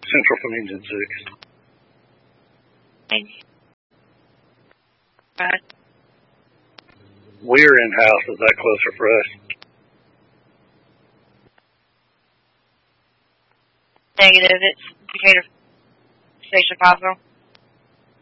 Central from Engine 6. Right. We're in-house. Is that closer for us? Negative. It's Decatur Station 50.